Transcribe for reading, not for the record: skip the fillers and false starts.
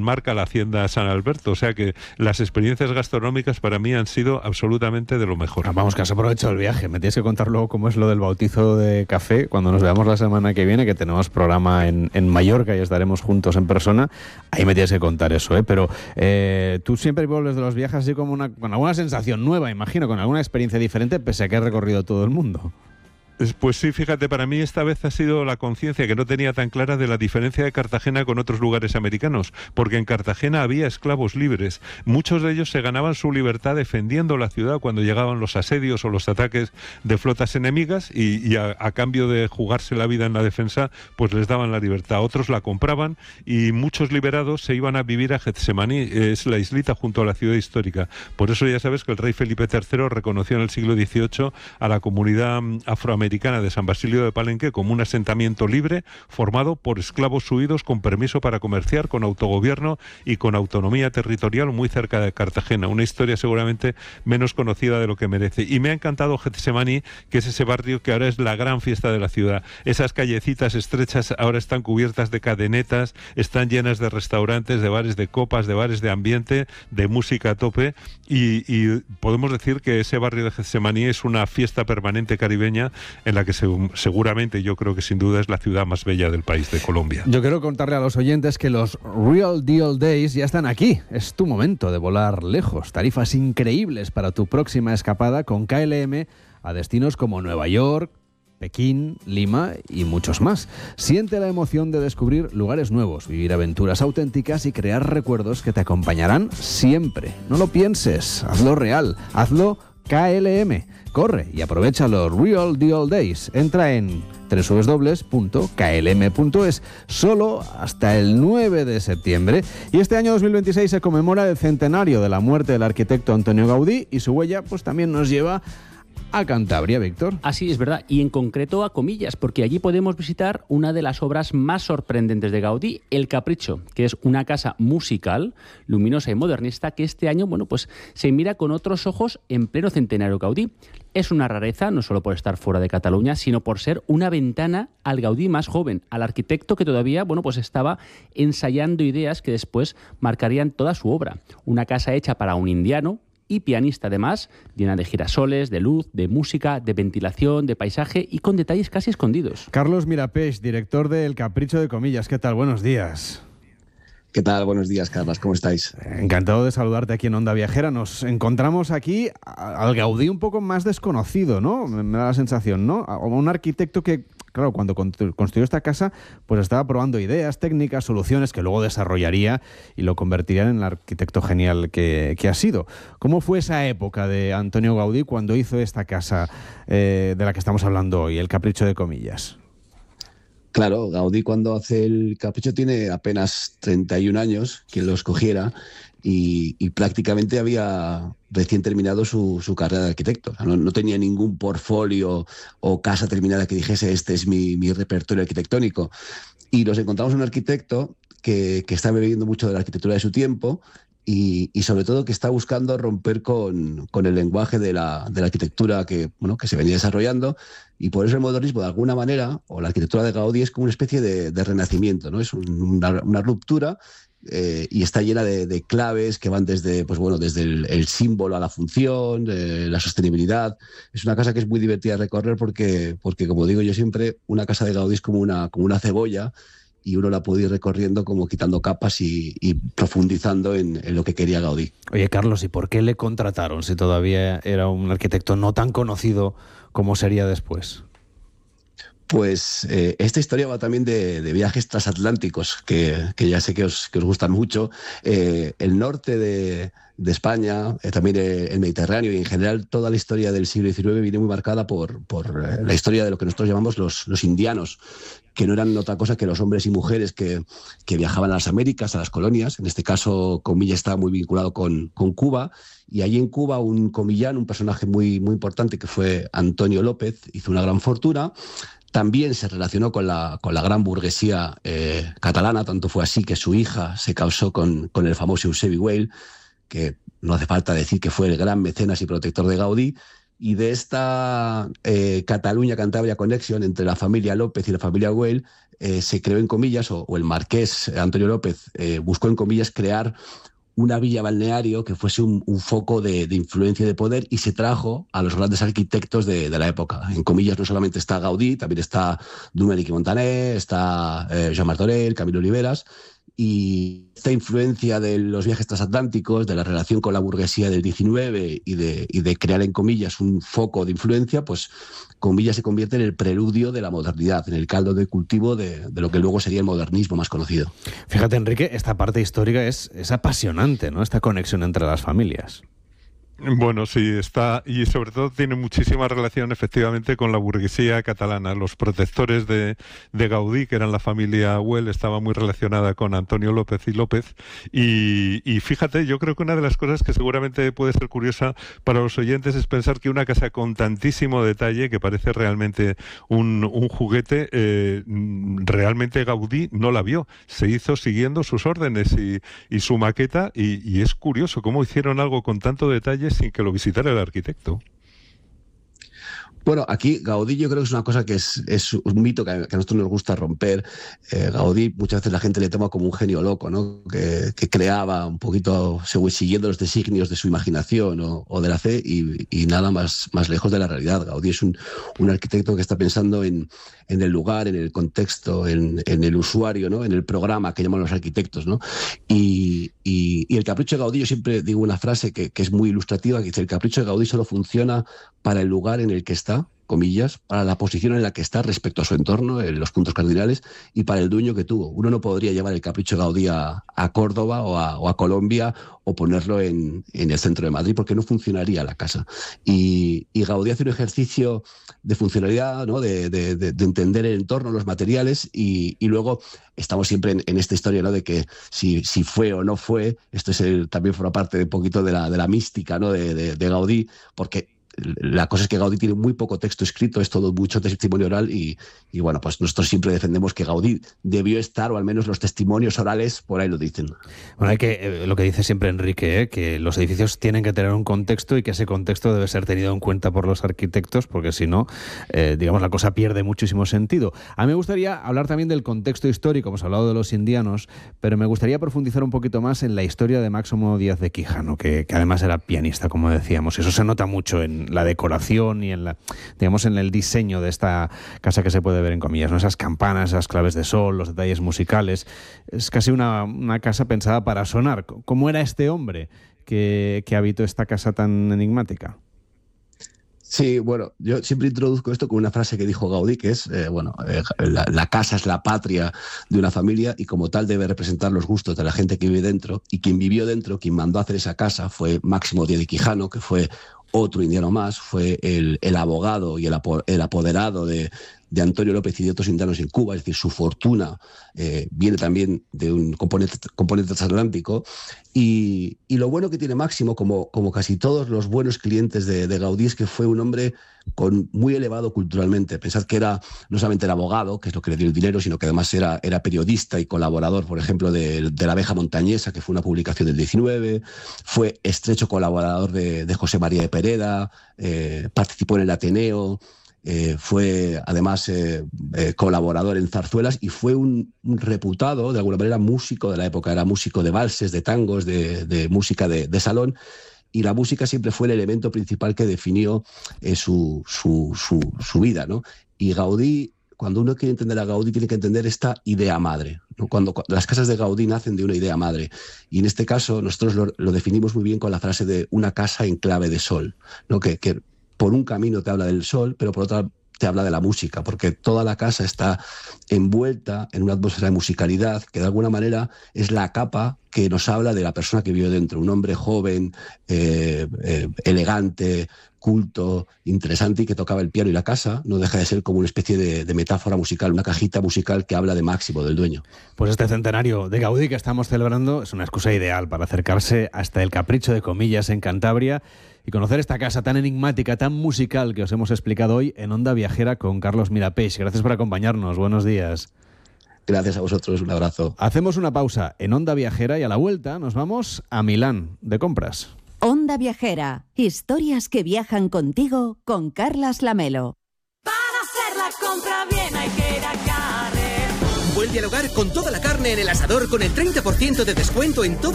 enmarca la Hacienda San Alberto. O sea que las experiencias gastronómicas para mí han sido absolutamente de lo mejor. Vamos, que has aprovechado el viaje. Me tienes que contar luego cómo es lo del bautizo de café cuando nos veamos la semana que viene, que tenemos programa en Mallorca y estaremos juntos en persona. Ahí me tienes que contar eso, ¿eh? Pero tú siempre vuelves de los viajes así como con alguna sensación nueva, imagino, con alguna experiencia diferente, pese a que has recorrido todo el mundo. Pues sí, fíjate, para mí esta vez ha sido la conciencia que no tenía tan clara de la diferencia de Cartagena con otros lugares americanos, porque en Cartagena había esclavos libres. Muchos de ellos se ganaban su libertad defendiendo la ciudad cuando llegaban los asedios o los ataques de flotas enemigas y a cambio de jugarse la vida en la defensa, pues les daban la libertad. Otros la compraban y muchos liberados se iban a vivir a Getsemaní, es la islita junto a la ciudad histórica. Por eso ya sabes que el rey Felipe III reconoció en el siglo XVIII a la comunidad afroamericana de San Basilio de Palenque como un asentamiento libre formado por esclavos huidos con permiso para comerciar, con autogobierno y con autonomía territorial muy cerca de Cartagena. Una historia seguramente menos conocida de lo que merece. Y me ha encantado Getsemaní, que es ese barrio que ahora es la gran fiesta de la ciudad. Esas callecitas estrechas ahora están cubiertas de cadenetas, están llenas de restaurantes, de bares de copas, de bares de ambiente, de música a tope y podemos decir que ese barrio de Getsemaní es una fiesta permanente caribeña en la que seguramente yo creo que sin duda es la ciudad más bella del país, de Colombia. Yo quiero contarle a los oyentes que los Real Deal Days ya están aquí. Es tu momento de volar lejos. Tarifas increíbles para tu próxima escapada con KLM a destinos como Nueva York, Pekín, Lima y muchos más. Siente la emoción de descubrir lugares nuevos, vivir aventuras auténticas y crear recuerdos que te acompañarán siempre. No lo pienses, hazlo real, hazlo KLM. Corre y aprovecha los Real Deal Days. Entra en www.klm.es solo hasta el 9 de septiembre. Y este año 2026 se conmemora el centenario de la muerte del arquitecto Antonio Gaudí y su huella pues también nos lleva a Cantabria, Víctor. Así es, verdad, y en concreto a Comillas, porque allí podemos visitar una de las obras más sorprendentes de Gaudí, El Capricho, que es una casa musical, luminosa y modernista que este año, bueno, pues se mira con otros ojos en pleno centenario Gaudí. Es una rareza, no solo por estar fuera de Cataluña, sino por ser una ventana al Gaudí más joven, al arquitecto que todavía, bueno, pues estaba ensayando ideas que después marcarían toda su obra. Una casa hecha para un indiano y pianista además, llena de girasoles, de luz, de música, de ventilación, de paisaje y con detalles casi escondidos. Carlos Mirapeix, director de El Capricho de Comillas. ¿Qué tal? Buenos días. ¿Qué tal? Buenos días, Carlos. ¿Cómo estáis? Encantado de saludarte aquí en Onda Viajera. Nos encontramos aquí al Gaudí un poco más desconocido, ¿no? Me da la sensación, ¿no? A un arquitecto que, claro, cuando construyó esta casa, pues estaba probando ideas, técnicas, soluciones que luego desarrollaría y lo convertiría en el arquitecto genial que ha sido. ¿Cómo fue esa época de Antonio Gaudí cuando hizo esta casa de la que estamos hablando hoy, El Capricho de Comillas? Claro, Gaudí cuando hace El Capricho tiene apenas 31 años, quien lo escogiera, y prácticamente había recién terminado su carrera de arquitecto. O sea, no tenía ningún portfolio o casa terminada que dijese este es mi repertorio arquitectónico. Y nos encontramos un arquitecto que está bebiendo mucho de la arquitectura de su tiempo y sobre todo que está buscando romper con el lenguaje de la arquitectura que se venía desarrollando, y por eso el modernismo, de alguna manera, o la arquitectura de Gaudí, es como una especie de renacimiento, ¿no? Es una ruptura y está llena de claves que van desde el símbolo a la función, la sostenibilidad. Es una casa que es muy divertida de recorrer porque como digo yo siempre, una casa de Gaudí es como una cebolla, y uno la puede ir recorriendo como quitando capas y profundizando en lo que quería Gaudí. Oye, Carlos, ¿y por qué le contrataron si todavía era un arquitecto no tan conocido como sería después? Pues esta historia va también de viajes transatlánticos, que ya sé que os gustan mucho. El norte de España, también el Mediterráneo y en general toda la historia del siglo XIX viene muy marcada por la historia de lo que nosotros llamamos los indianos, que no eran otra cosa que los hombres y mujeres que viajaban a las Américas, a las colonias. En este caso, Comillas estaba muy vinculado con Cuba, y allí en Cuba un comillano, un personaje muy, muy importante que fue Antonio López, hizo una gran fortuna. También se relacionó con la gran burguesía catalana, tanto fue así que su hija se casó con el famoso Eusebi Güell, que no hace falta decir que fue el gran mecenas y protector de Gaudí. Y de esta Cataluña-Cantabria Connection entre la familia López y la familia Güell, se creó en comillas, o el marqués Antonio López buscó en comillas crear una villa balneario que fuese un foco de influencia y de poder, y se trajo a los grandes arquitectos de la época. En comillas no solamente está Gaudí, también está Duméric y Montaner, está Jean Martorell, Camilo Oliveras, y esta influencia de los viajes transatlánticos, de la relación con la burguesía del 19 y de crear en comillas un foco de influencia, pues comillas se convierte en el preludio de la modernidad, en el caldo de cultivo de lo que luego sería el modernismo más conocido. Fíjate, Enrique, esta parte histórica es apasionante, ¿no? Esta conexión entre las familias. Bueno, sí, está, y sobre todo tiene muchísima relación efectivamente con la burguesía catalana. Los protectores de Gaudí, que eran la familia Güell, estaba muy relacionada con Antonio López y López. Y fíjate, yo creo que una de las cosas que seguramente puede ser curiosa para los oyentes es pensar que una casa con tantísimo detalle, que parece realmente un juguete, realmente Gaudí no la vio. Se hizo siguiendo sus órdenes y su maqueta, y es curioso cómo hicieron algo con tanto detalle sin que lo visitara el arquitecto. Bueno, aquí Gaudí yo creo que es una cosa que es un mito que a nosotros nos gusta romper. Gaudí muchas veces la gente le toma como un genio loco, ¿no? Que creaba un poquito siguiendo los designios de su imaginación o de la fe, y nada más lejos de la realidad. Gaudí es un arquitecto que está pensando en el lugar, en el contexto, en el usuario, ¿no? En el programa que llaman los arquitectos, ¿no? Y el capricho de Gaudí, yo siempre digo una frase que es muy ilustrativa, que dice: el capricho de Gaudí solo funciona para el lugar en el que está, comillas, para la posición en la que está respecto a su entorno, en los puntos cardinales, y para el dueño que tuvo. Uno no podría llevar el capricho de Gaudí a Córdoba o a Colombia, o ponerlo en el centro de Madrid, porque no funcionaría la casa. Y Gaudí hace un ejercicio de funcionalidad, ¿no? de entender el entorno, los materiales, y luego estamos siempre en esta historia, ¿no? De que si fue o no fue. Esto también forma parte de un poquito de la mística, ¿no? de Gaudí, porque la cosa es que Gaudí tiene muy poco texto escrito, es todo mucho testimonio oral, y bueno, pues nosotros siempre defendemos que Gaudí debió estar, o al menos los testimonios orales por ahí lo dicen. Bueno, hay que, lo que dice siempre Enrique, que los edificios tienen que tener un contexto, y que ese contexto debe ser tenido en cuenta por los arquitectos, porque si no, digamos, la cosa pierde muchísimo sentido. A mí me gustaría hablar también del contexto histórico. Hemos hablado de los indianos, pero me gustaría profundizar un poquito más en la historia de Máximo Díaz de Quijano, que además era pianista, como decíamos. Eso se nota mucho en la decoración y en el diseño de esta casa, que se puede ver en comillas, ¿no? Esas campanas, esas claves de sol, los detalles musicales. Es casi una casa pensada para sonar. ¿Cómo era este hombre que habitó esta casa tan enigmática? Sí, bueno, yo siempre introduzco esto con una frase que dijo Gaudí, que es, la casa es la patria de una familia, y como tal debe representar los gustos de la gente que vive dentro. Y quien vivió dentro, quien mandó a hacer esa casa, fue Máximo Díaz de Quijano, que fue otro indiano más, fue el abogado y el apoderado de Antonio López y de otros indianos en Cuba. Es decir, su fortuna viene también de un componente transatlántico, y lo bueno que tiene Máximo, como casi todos los buenos clientes de Gaudí, es que fue un hombre muy elevado culturalmente. Pensad que no solamente era abogado, que es lo que le dio el dinero, sino que además era periodista y colaborador, por ejemplo, de La Abeja Montañesa, que fue una publicación del 19, fue estrecho colaborador de José María de Pereda, participó en el Ateneo, fue además colaborador en zarzuelas, y fue un reputado, de alguna manera, músico de la época. Era músico de valses, de tangos, de música de salón, y la música siempre fue el elemento principal que definió su vida, ¿no? Y Gaudí, cuando uno quiere entender a Gaudí, tiene que entender esta idea madre, ¿no? Cuando las casas de Gaudí nacen de una idea madre, y en este caso nosotros lo definimos muy bien con la frase de una casa en clave de sol, ¿no? Que por un camino te habla del sol, pero por otro te habla de la música, porque toda la casa está envuelta en una atmósfera de musicalidad que de alguna manera es la capa que nos habla de la persona que vive dentro. Un hombre joven, elegante, culto, interesante, y que tocaba el piano, y la casa no deja de ser como una especie de metáfora musical, una cajita musical que habla de Máximo, del dueño. Pues este centenario de Gaudí que estamos celebrando es una excusa ideal para acercarse hasta el Capricho de Comillas en Cantabria y conocer esta casa tan enigmática, tan musical, que os hemos explicado hoy en Onda Viajera con Carlos Mirapeix. Gracias por acompañarnos. Buenos días. Gracias a vosotros. Un abrazo. Hacemos una pausa en Onda Viajera y a la vuelta nos vamos a Milán de compras. Onda Onda Viajera. Historias que viajan contigo con Carlas Lamelo. Para hacer la compra bien hay que ir a Carrefour. Vuelve al hogar con toda la carne en el asador con el 30% de descuento en todo